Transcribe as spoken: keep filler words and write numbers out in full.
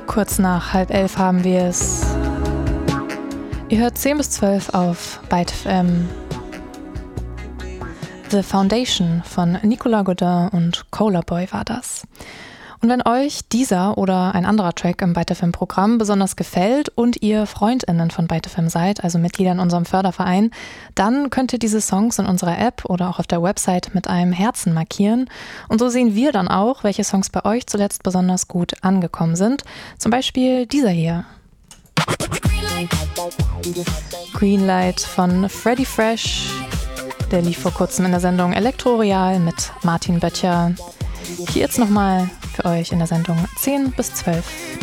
Kurz nach halb elf haben wir es. Ihr hört zehn bis zwölf auf Byte F M. The Foundation von Nicolas Godin und Cola Boy war das. Und wenn euch dieser oder ein anderer Track im Byte F M-Programm besonders gefällt und ihr FreundInnen von Byte F M seid, also Mitglieder in unserem Förderverein, dann könnt ihr diese Songs in unserer App oder auch auf der Website mit einem Herzen markieren. Und so sehen wir dann auch, welche Songs bei euch zuletzt besonders gut angekommen sind. Zum Beispiel dieser hier. Greenlight von Freddy Fresh. Der lief vor kurzem in der Sendung Elektroreal mit Martin Böttcher. Hier jetzt nochmal für euch in der Sendung zehn bis zwölf.